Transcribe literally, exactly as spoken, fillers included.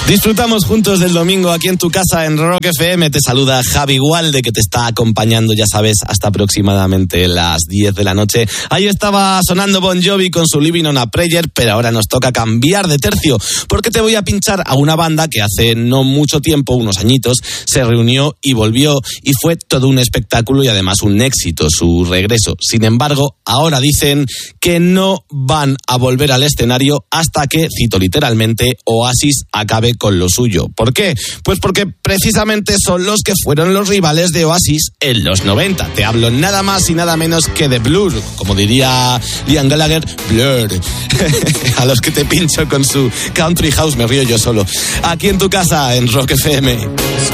Disfrutamos juntos del domingo aquí en tu casa en Rock F M. Te saluda Javi Gualde, que te está acompañando, ya sabes, hasta aproximadamente las diez de la noche. Ahí estaba sonando Bon Jovi con su Living on a Prayer, pero ahora nos toca cambiar de tercio, porque te voy a pinchar a una banda que hace no mucho tiempo, unos añitos, se reunió y volvió, y fue todo un espectáculo y además un éxito su regreso. Sin embargo, ahora dicen que no van a volver al escenario hasta que, cito literalmente, Oasis acabe con lo suyo. ¿Por qué? Pues porque precisamente son los que fueron los rivales de Oasis en los noventa. Te hablo nada más y nada menos que de Blur, como diría Liam Gallagher, Blur. A los que te pincho con su Country House, me río yo solo. Aquí en tu casa, en Rock F M.